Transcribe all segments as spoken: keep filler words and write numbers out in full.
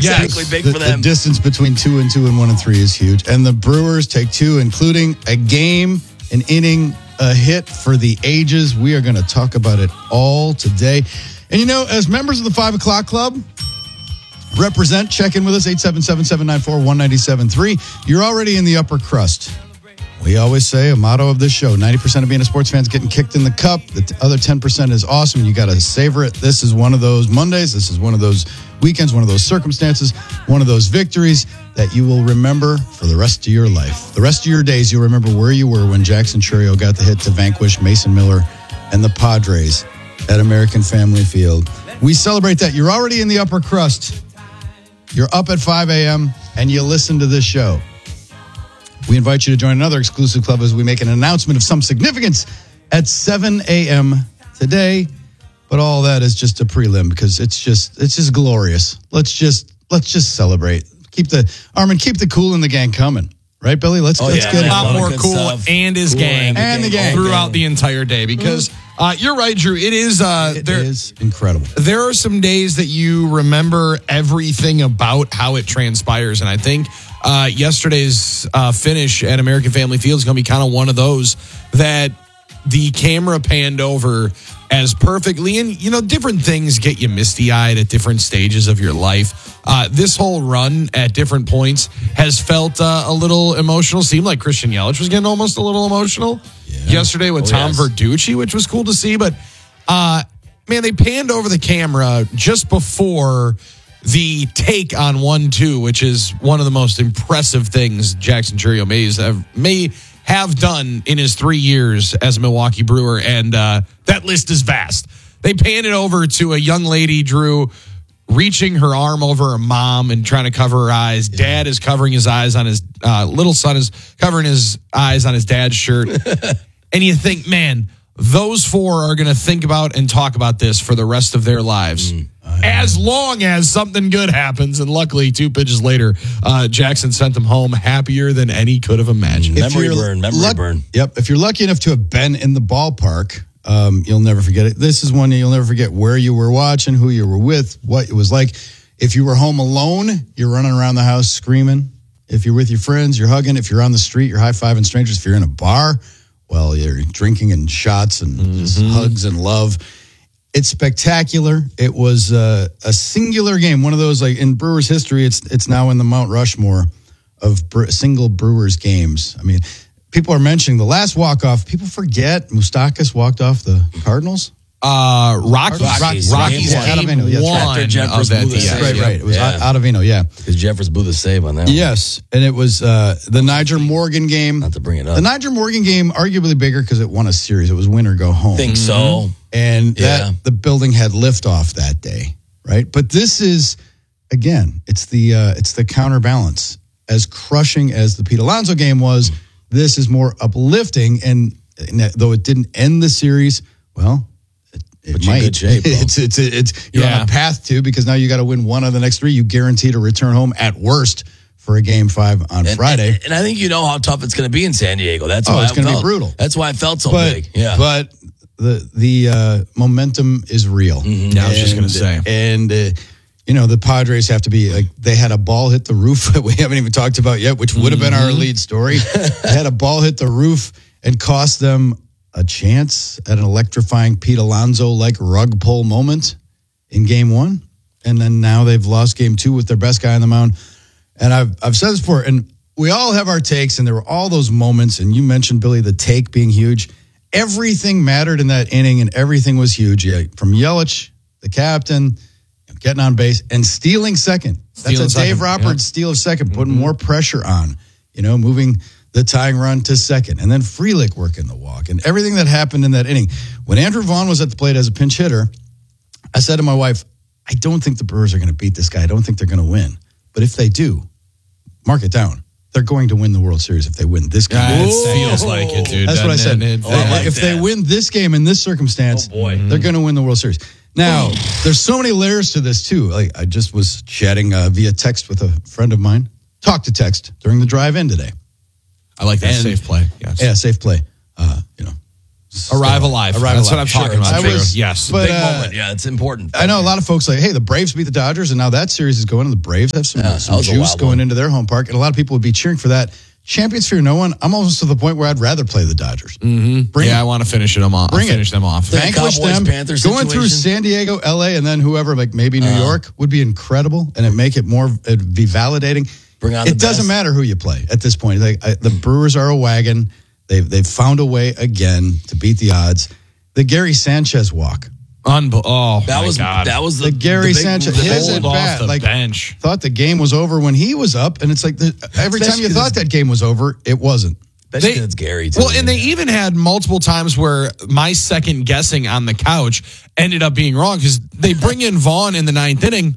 exactly. Big the, for them. The distance between two and two and one and three is huge. And the Brewers take two, including a game, an inning, a hit for the ages. We are going to talk about it all today. And, you know, as members of the five o'clock Club, represent, check in with us, eight seven seven, seven nine four, one nine seven three. You're already in the upper crust. We always say a motto of this show, ninety percent of being a sports fan is getting kicked in the cup. The t- other ten percent is awesome. You got to savor it. This is one of those Mondays. This is one of those weekends, one of those circumstances, one of those victories that you will remember for the rest of your life. The rest of your days, you'll remember where you were when Jackson Chourio got the hit to vanquish Mason Miller and the Padres at American Family Field. We celebrate that. You're already in the upper crust. You're up at five a.m. and you listen to this show. We invite you to join another exclusive club as we make an announcement of some significance at seven a.m. today. But all that is just a prelim because it's just it's just glorious. Let's just let's just celebrate. Keep the Armin, keep the cool in the gang coming. Right, Billy? Let's, oh, let's yeah, get a it. lot more cool stuff. and his cool gang. And the gang. Throughout the entire day because uh, you're right, Drew. It is uh, It there, is incredible. There are some days that you remember everything about how it transpires. And I think uh, yesterday's uh, finish at American Family Field is going to be kind of one of those that the camera panned over as perfectly. And, you know, different things get you misty-eyed at different stages of your life. Uh, this whole run at different points has felt uh, a little emotional. Seemed like Christian Yelich was getting almost a little emotional yeah. yesterday with oh, Tom yes. Verducci, which was cool to see. But, uh, man, they panned over the camera just before the take on one two, which is one of the most impressive things Jackson Chourio may have, may have done in his three years as a Milwaukee Brewer. And uh, that list is vast. They panned it over to a young lady, Drew, reaching her arm over her mom and trying to cover her eyes. Dad is covering his eyes on his uh, little son is covering his eyes on his dad's shirt. And you think, man, those four are going to think about and talk about this for the rest of their lives. Mm, as long as something good happens. And luckily, two pitches later, uh, Jackson sent them home happier than any could have imagined. If memory burn, memory luck- burn. Yep. If you're lucky enough to have been in the ballpark, Um, you'll never forget it. This is one you'll never forget where you were watching, who you were with, what it was like. If you were home alone, you're running around the house screaming. If you're with your friends, you're hugging. If you're on the street, you're high-fiving strangers. If you're in a bar, well, you're drinking and shots and mm-hmm. just hugs and love. It's spectacular. It was uh, a singular game. One of those, like in Brewers history, it's it's now in the Mount Rushmore of bre- single Brewers games. I mean, people are mentioning the last walk-off. People forget Moustakas walked off the Cardinals. Uh, Rockies. Rockies. Rockies Game game Ottavino, yes, one After Jeffers of that. blew the Yeah. save. Right, right. It was Yeah. Ottavino, yeah. Because Jeffers blew the save on that one. Yes, and it was uh, the Niger Morgan game. Not to bring it up. The Niger Morgan game, arguably bigger because it won a series. It was win or go home. think so. And that Yeah. the building had liftoff that day, right? But this is, again, it's the uh, it's the counterbalance. As crushing as the Pete Alonso game was, this is more uplifting. And, and though it didn't end the series, well, it, it But you're in might. good shape, bro. it's it's it's you're Yeah. on a path to because now you got to win one of the next three. You guarantee to return home at worst for a game five on And, Friday. And, and I think you know how tough it's going to be in San Diego. That's Oh, why it's I gonna be felt- brutal. That's why it felt so but big. Yeah. but the the uh, momentum is real. Mm-hmm. Yeah, I was just gonna say. and uh, you know the Padres have to be like they had a ball hit the roof that we haven't even talked about yet, which would have been our lead story. They had a ball hit the roof and cost them a chance at an electrifying Pete Alonso like rug pull moment in Game One, and then now they've lost Game Two with their best guy on the mound. And I've I've said this before, and we all have our takes, and there were all those moments. And you mentioned, Billy, the take being huge. Everything mattered in that inning, and everything was huge. Yeah, from Yelich, the captain, getting on base and stealing second. That's Stealing a Dave second, Roberts yeah. steal of second, putting more pressure on. You know, moving the tying run to second, and then Frelick working the walk, and everything that happened in that inning. When Andrew Vaughn was at the plate as a pinch hitter, I said to my wife, I don't think the Brewers are going to beat this guy. I don't think they're going to win. But if they do, mark it down. They're going to win the World Series if they win this game. Yeah, it feels like it, dude. That's what I said. doesn't it? If It- they- I like if they that. win this game in this circumstance, Oh, boy. they're going to win the World Series. Now, there's so many layers to this, too. Like I just was chatting uh, via text with a friend of mine. Talk to text during the drive-in today. I like that And- safe play. Yes. Yeah, safe play. Uh, you know, Arrive alive. Arrive That's alive. what I'm Sure. talking about. I was- yes. but, Big uh, moment. Yeah, it's important. I know a lot of folks like, hey, the Braves beat the Dodgers, and now that series is going, and the Braves have some, Yeah, some that was a juice wild going one. into their home park, and a lot of people would be cheering for that. Champions fear no one. I'm almost to the point where I'd rather play the Dodgers. Mm-hmm. Bring yeah, it. I want to finish them off. Bring finish it. them off. Like a Vanquish Cowboys, them. Panthers Going through situation. San Diego, L A, and then whoever, like maybe New Uh-huh. York, would be incredible, and it make it more, it'd be validating. Bring on it the doesn't best. matter who you play at this point. Like I, the Brewers are a wagon. They've they've found a way again to beat the odds. The Gary Sanchez walk. Unbe- oh, That my was God. that was the, The Gary the big- Sanchez, the his bold at off bat, the like bench. thought the game was over when he was up, and it's like the, every time Especially you thought 'cause- that game was over, it wasn't. Especially They- 'cause it's Gary. Too. Well, and they even had multiple times where my second guessing on the couch ended up being wrong because they bring in Vaughn in the ninth inning.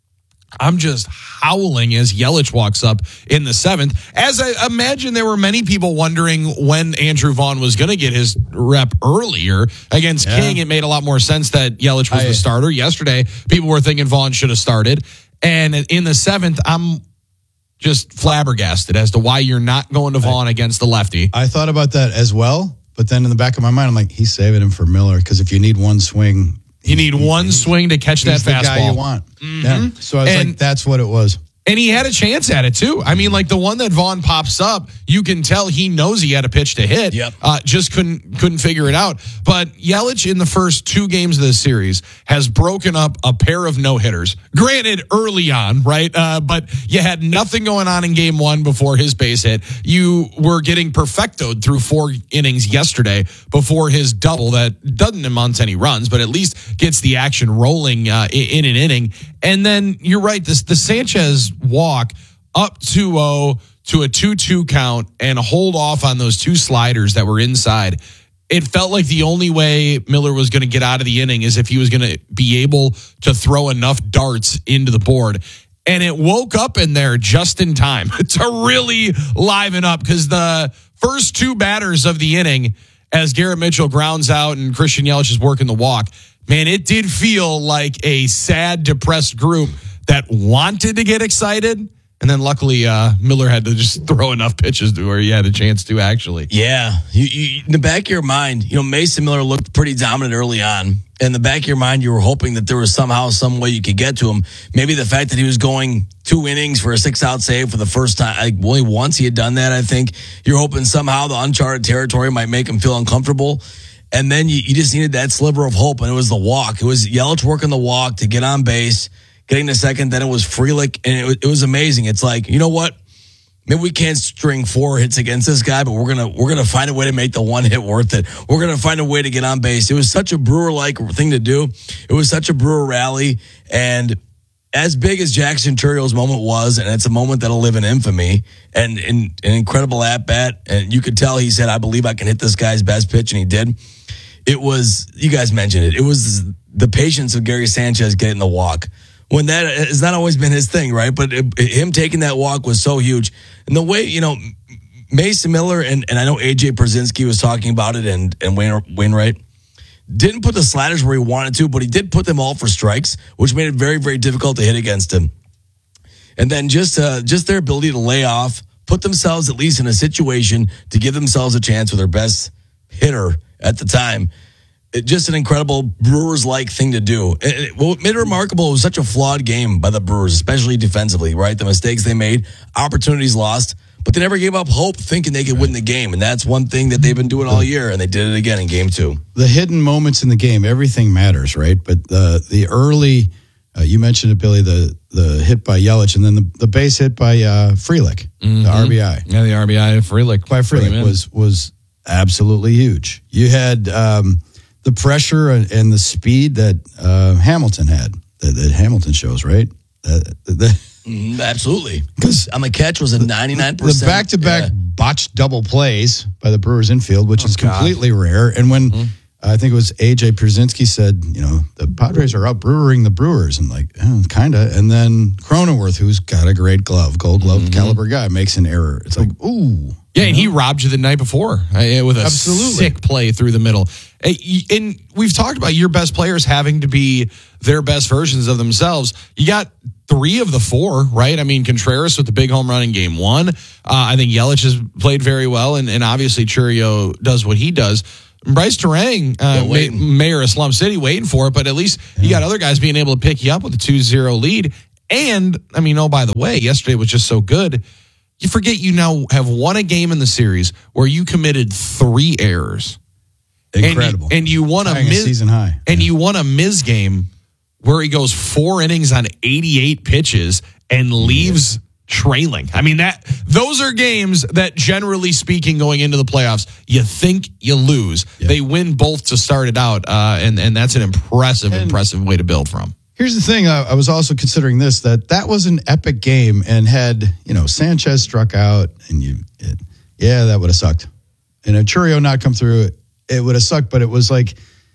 I'm just howling as Yelich walks up in the seventh. As I imagine there were many people wondering when Andrew Vaughn was going to get his rep earlier against Yeah. King. It made a lot more sense that Yelich was I- the starter. Yesterday, people were thinking Vaughn should have started. And in the seventh, I'm just flabbergasted as to why you're not going to Vaughn against the lefty. I thought about that as well, but then in the back of my mind, I'm like, he's saving him for Miller because if you need one swing, You need one swing to catch that he's the fastball. guy you want. Yeah. So I was And- like, that's what it was. And he had a chance at it too. I mean, like the one that Vaughn pops up, you can tell he knows he had a pitch to hit. Yep. Uh, just couldn't couldn't figure it out. But Yelich in the first two games of this series has broken up a pair of no hitters. Granted, early on, right? Uh, but you had nothing going on in game one before his base hit. You were getting perfectoed through four innings yesterday before his double that doesn't amount to any runs, but at least gets the action rolling uh, in an inning. And then you're right, this the Sanchez walk up two oh to a two two count and hold off on those two sliders that were inside. It felt like the only way Miller was going to get out of the inning is if he was going to be able to throw enough darts into the board. And it woke up in there just in time to really liven up because the first two batters of the inning, as Garrett Mitchell grounds out and Christian Yelich is working the walk, man, it did feel like a sad, depressed group that wanted to get excited. And then luckily, uh, Miller had to just throw enough pitches to where he had a chance to actually. Yeah, you, you, in the back of your mind, you know, Mason Miller looked pretty dominant early on. In the back of your mind, you were hoping that there was somehow, some way you could get to him. Maybe the fact that he was going two innings for a six-out save for the first time, like only once he had done that, I think. You're hoping somehow the uncharted territory might make him feel uncomfortable. And then you, you just needed that sliver of hope, and it was the walk. It was Yelich working the walk to get on base, getting to second. Then it was Frelick, and it was, it was amazing. It's like, you know what? Maybe we can't string four hits against this guy, but we're gonna we're gonna find a way to make the one hit worth it. We're gonna find a way to get on base. It was such a Brewer-like thing to do. It was such a Brewer rally, and as big as Jackson Churrio's moment was, and it's a moment that'll live in infamy, and, and an incredible at bat, and you could tell he said, "I believe I can hit this guy's best pitch," and he did. It was, you guys mentioned it, it was the patience of Gary Sanchez getting the walk. When that has not always been his thing, right? But it, him taking that walk was so huge. And the way, you know, Mason Miller, and, and I know A J Pierzynski was talking about it, and, and Wayne, Wainwright, didn't put the sliders where he wanted to, but he did put them all for strikes, which made it very, very difficult to hit against him. And then just uh, just their ability to lay off, put themselves at least in a situation to give themselves a chance with their best hitter at the time. It, just an incredible Brewers-like thing to do. It, it, what made it remarkable, it was such a flawed game by the Brewers, especially defensively, right? The mistakes they made, opportunities lost, but they never gave up hope thinking they could win the game. And that's one thing that they've been doing all year, and they did it again in game two. The hidden moments in the game, everything matters, right? But the the early, uh, you mentioned it, Billy, the the hit by Yelich, and then the, the base hit by uh, Frelick, Mm-hmm. the R B I. Yeah, the R B I Frelick. By Frelick was was absolutely huge. You had um, the pressure and, and the speed that uh, Hamilton had, that, that Hamilton shows, right? Uh, the, Mm, absolutely. 'Cause on the catch was a ninety-nine the percent. back-to-back yeah. botched double plays by the Brewers infield, which Oh, is God. completely rare. And when mm-hmm. I think it was A J Pierzynski said, you know, the Padres are out brewering the Brewers, and like, oh, kind of. And then Cronenworth, who's got a great glove, Gold Glove mm-hmm. caliber guy, makes an error. It's like, ooh. Yeah, and he robbed you the night before uh, with a Absolutely. sick play through the middle. Uh, And we've talked about your best players having to be their best versions of themselves. You got three of the four, right? I mean, Contreras with the big home run in game one. Uh, I think Yelich has played very well, and, and obviously Churrio does what he does. Bryce Terang, uh, Yeah, waiting. ma- mayor of Slum City, waiting for it, but at least you got other guys being able to pick you up with a two zero lead. And, I mean, oh, by the way, yesterday was just so good. You forget you now have won a game in the series where you committed three errors. Incredible. And you, and you won a, Tying a Miz, season high. And Yeah. you won a Miz game where he goes four innings on eighty-eight pitches and leaves trailing. I mean, that those are games that, generally speaking, going into the playoffs, you think you lose. Yep. They win both to start it out, uh, and and that's an impressive, And- impressive way to build from. Here's the thing. I, I was also considering this, that that was an epic game, and had, you know, Sanchez struck out, and you, it, yeah, that would have sucked. And if Churio not come through, it, it would have sucked. But it was like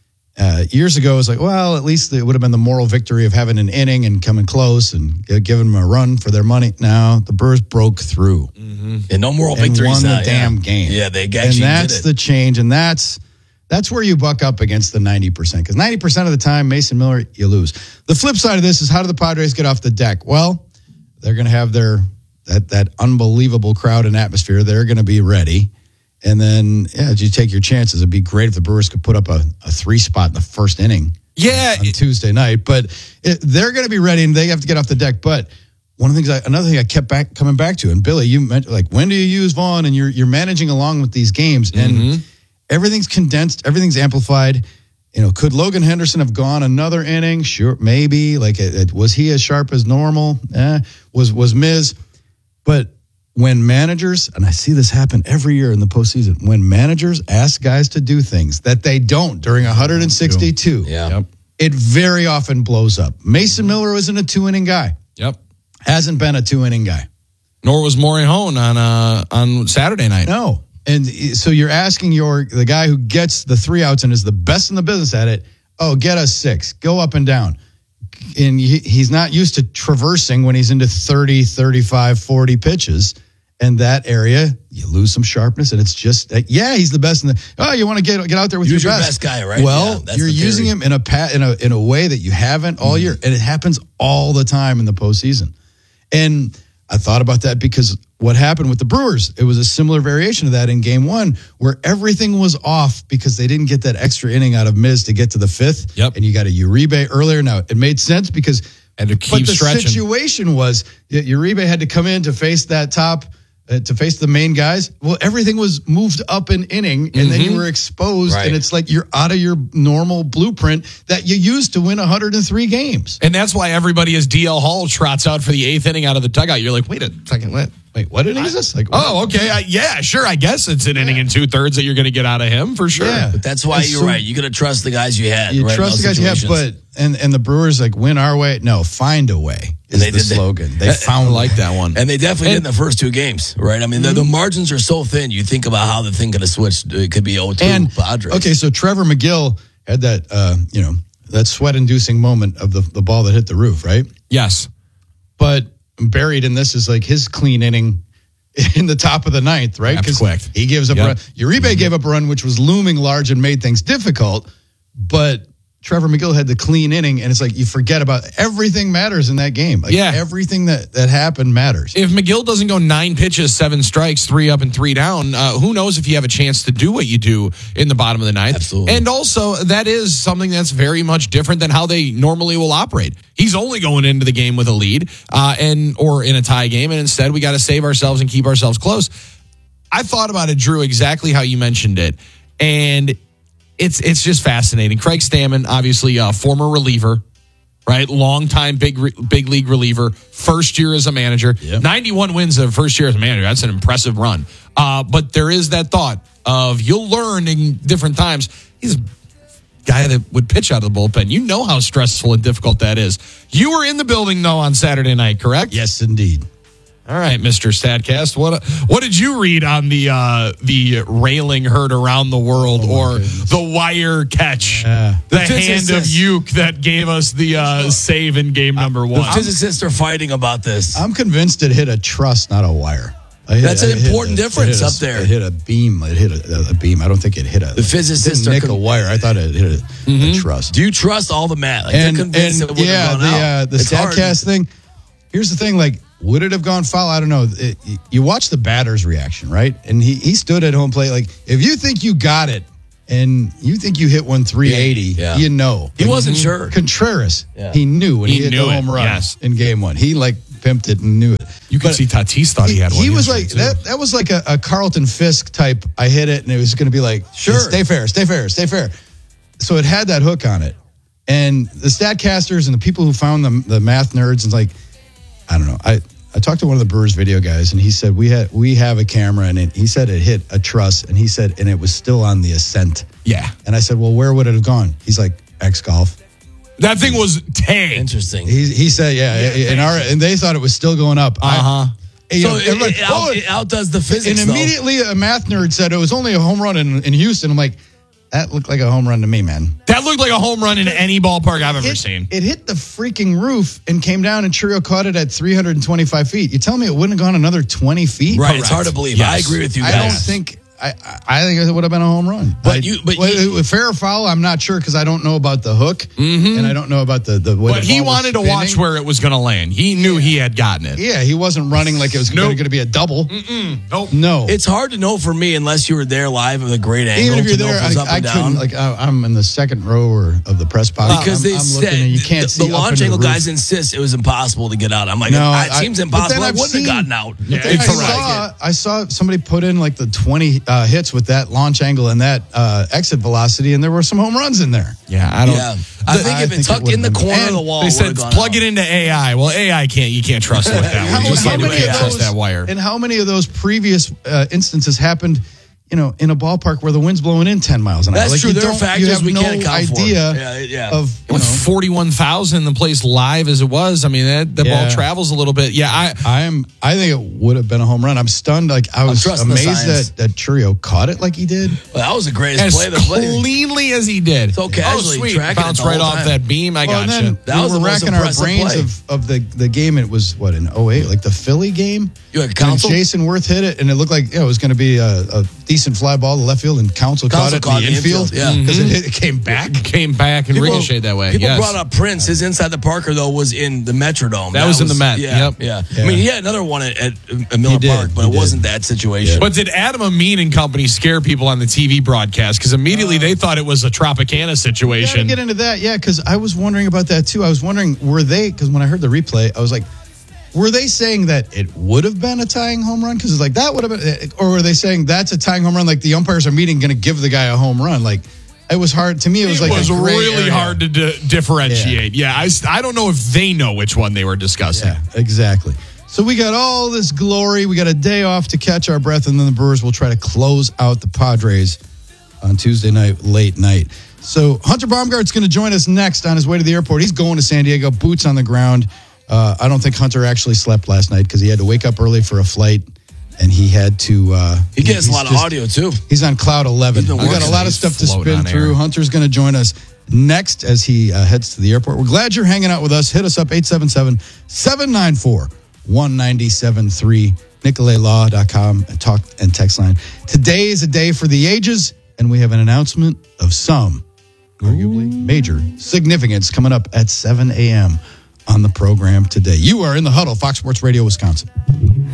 uh, years ago, it was like, well, at least it would have been the moral victory of having an inning and coming close and gi- giving them a run for their money. Now the Brewers broke through And no moral and victories won the now, damn yeah. game. Yeah, they actually and that's did it. the change, and that's that's where you buck up against the ninety percent, because ninety percent of the time, Mason Miller, you lose. The flip side of this is, how do the Padres get off the deck? Well, they're going to have their that that unbelievable crowd and atmosphere. They're going to be ready, and then yeah, you take your chances. It'd be great if the Brewers could put up a, a three spot in the first inning. Yeah, on Tuesday night, but it, they're going to be ready, and they have to get off the deck. But one of the things, I, another thing I kept back coming back to, and Billy, you meant, like, when do you use Vaughn? And you're you're managing along with these games, and Mm-hmm. everything's condensed, everything's amplified. You know, could Logan Henderson have gone another inning? Sure, maybe. Like, it, it, was he as sharp as normal? Eh. Was was Miz? But when managers, and I see this happen every year in the postseason, when managers ask guys to do things that they don't during one hundred sixty-two, Yeah. Yep. it very often blows up. Mason Miller isn't a two-inning guy. Yep. Hasn't been a two-inning guy. Nor was Morihone on uh, on Saturday night. No. And so you're asking your the guy who gets the three outs and is the best in the business at it, oh, get us six. Go up and down. And he, he's not used to traversing when he's into thirty, thirty-five, forty pitches. And that area, you lose some sharpness, and it's just, yeah, he's the best in the, oh, you want to get get out there with Use your your best. best guy, right? Well, Yeah, that's you're the theory. using him in a pat in a in a way that you haven't all year. And it happens all the time in the postseason. And I thought about that because what happened with the Brewers, it was a similar variation of that in game one, where everything was off because they didn't get that extra inning out of Miz to get to the fifth. Yep. And you got a Uribe earlier. Now, it made sense because And to but keep the stretching. situation was that Uribe had to come in to face that top, uh, to face the main guys. Well, everything was moved up an inning, and then you were exposed, Right. and it's like you're out of your normal blueprint that you used to win one hundred three games. And that's why everybody, as D L Hall trots out for the eighth inning out of the dugout, you're like, wait a second, what? Wait, what inning is this? Like, Oh, okay. I, yeah, sure. I guess it's an inning and two thirds that you're going to get out of him for sure. Yeah. But that's why And you're so- right. You got to trust the guys you had. You right, in trust the those guys you have, situations. but and and the Brewers like win our way. No, find a way is they the did that. slogan. They I found I like a way. that one. And they definitely And- did in the first two games, right? I mean, the, the margins are so thin. You think about how the thing could have switched. It could be oh two And Padres. okay, so Trevor McGill had that uh, you know that sweat-inducing moment of the the ball that hit the roof, right? Yes. But buried in this is like his clean inning in the top of the ninth, right? That's 'Cause quick. he gives up Yep. a run. Uribe gave up a run which was looming large and made things difficult, but Trevor McGill had the clean inning, and it's like you forget about everything matters in that game. Like Yeah. everything that, that happened matters. If McGill doesn't go nine pitches, seven strikes, three up and three down, uh, who knows if you have a chance to do what you do in the bottom of the ninth. Absolutely. And also, that is something that's very much different than how they normally will operate. He's only going into the game with a lead uh, and or in a tie game, and instead we got to save ourselves and keep ourselves close. I thought about it, Drew, exactly how you mentioned it, and it's it's just fascinating. Craig Stammen, obviously a former reliever, right? Long-time big re- big league reliever, first year as a manager. Yep. ninety-one wins of first year as a manager. That's an impressive run. Uh, but there is that thought of you'll learn in different times. He's a guy that would pitch out of the bullpen. You know how stressful and difficult that is. You were in the building, though, on Saturday night, correct? Yes, indeed. All right, Mister Statcast. What what did you read on the uh, the railing heard around the world, or the wire catch, Yeah. the, The hand of physicists. Uke that gave us the uh, save in game number one? Physicists are fighting about this. I'm convinced it hit a truss, not a wire. I hit- That's I an hit important a- it difference hit a- up there. It hit a beam. It hit a, a beam. I don't think it hit a. The physicists it didn't are nick con- a wire. I thought it hit a, a truss. Do you trust all the math? Like, and they're and convinced it wouldn't yeah, have the gone uh, out. the It's hard. Statcast thing. Here's the thing: like, would it have gone foul? I don't know. It, you watch the batter's reaction, right? And he he stood at home plate. Like, if you think you got it, and you think you hit one three eighty, Yeah. you know. He wasn't sure. Contreras, Yeah. he knew when He he, hit knew the it, home run yes. in game one. He like pimped it and knew it. You could But see Tatis thought he, had one. He was yesterday, like too. that. That was like a, a Carlton Fisk type. I hit it, and it was going to be like, Sure. stay fair, stay fair, stay fair. So it had that hook on it, and the Statcasters and the people who found the the math nerds and like, I don't know. I I talked to one of the Brewers video guys, and he said we had we have a camera, and it, he said it hit a truss, and he said and it was still on the ascent. Yeah. And I said, well, where would it have gone? He's like, X golf. That thing was tanked. Interesting. He he said, yeah, in our and they thought it was still going up. I- Uh-huh. you So know, it, and like, it, out, oh, it outdoes the physics. and though. immediately a math nerd said it was only a home run in, in Houston. I'm like, that looked like a home run to me, man. That looked like a home run in any ballpark I've ever It, seen. it hit the freaking roof and came down, and Trio caught it at three hundred twenty-five feet. You tell me it wouldn't have gone another twenty feet? Right, it's hard to believe. Yes. I agree with you I guys. don't think. I, I think it would have been a home run. But I- you- but well, you- it- fair or foul, I'm not sure because I don't know about the hook and I don't know about the the. way But the he ball was wanted to spinning. watch where it was going to land. He knew he had gotten it. Yeah, he wasn't running like it was Nope. going to be a double. Nope. No, It's hard to know for me unless you were there live with a great angle. even if you're to know there, if it was up I, I and couldn't. down. Like I, I'm in the second row or of the press box because I'm, they I'm said looking and you can't the, see the up launch into angle the roof. guys insist it was impossible to get out. I'm like, No, ah, I- it seems but impossible. then I I've wouldn't seen- have gotten out. Yeah, Then it's I correct. saw, I saw somebody put in like the twenty uh, hits with that launch angle and that uh, exit velocity, and there were some home runs in there. Yeah, I don't. Yeah, I think I if think it's it tucked in the would've been- corner of and the wall, They it said would've gone plug out. it into A I. Well, A I can't. You can't trust it with that one. You just how can't, many you can't of trust those- that wire. And how many of those previous uh, instances happened, you know, in a ballpark where the wind's blowing in ten miles an hour? That's Like, true. you There are don't- factors you have we no can't account for. idea Yeah, yeah. of you With know. forty-one thousand, the place live as it was. I mean, that, the Yeah. ball travels a little bit. Yeah, I. I am. I think it would have been a home run. I'm stunned. Like I was trusting the amazed science. that that Trio caught it like he did. Well, that was the greatest As play of the play. cleanly as he did. So casually oh, sweet. tracking it Bounced the right whole off time. that beam. I Well, got and then you. That we was were the most racking our impressive brains play. of, of the, the game. It was what in oh eight, like the Philly game. You had And Counsell? Jason Worth hit it, and it looked like yeah, it was going to be a, a decent fly ball to left field, and Counsell caught Counsell it caught in it the in the infield. infield, yeah. because it, hit- it came back. Came back and People- ricocheted that way. People yes. brought up Prince. His inside the Parker though was in the Metrodome. That was in the Met. Yeah, Yep. yeah, Yeah. I mean, he had another one at, at, at Miller did. Park, but He it did. wasn't that situation. But did Adam Amin and company scare people on the T V broadcast? Because immediately they thought it was a Tropicana Gotta situation. get into that, yeah, because I was wondering about that too. I was wondering, were they? Because when I heard the replay, I was like, were they saying that it would have been a tying home run? Because it's like that would have been, or were they saying that's a tying home run? Like the umpires are meeting, going to give the guy a home run? Like it was hard to me. It was It like was a gray really area. hard to di- differentiate. Yeah, I, s- I don't know if they know which one they were discussing. Yeah, exactly. So we got all this glory. We got a day off to catch our breath, and then the Brewers will try to close out the Padres on Tuesday night, late night. So Hunter Baumgart's going to join us next on his way to the airport. He's going to San Diego, boots on the ground. Uh, I don't think Hunter actually slept last night because he had to wake up early for a flight, and he had to. Uh, he gets a he's lot of just- audio too. He's on cloud eleven. He's We been got a working. lot of He's stuff to floating spin on through. air. Hunter's going to join us next as he uh, heads to the airport. We're glad you're hanging out with us. Hit us up eight seven seven, seven nine four, one nine seven three, nicolay law dot com, and talk and text line. Today is a day for the ages, and we have an announcement of some arguably major significance coming up at seven a.m. on the program today. You are in the huddle, Fox Sports Radio, Wisconsin.